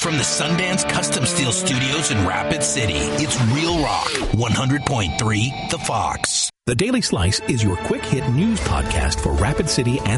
From the Sundance Custom Steel Studios in Rapid City, it's Real Rock 100.3 The Fox. The Daily Slice is your quick hit news podcast for Rapid City and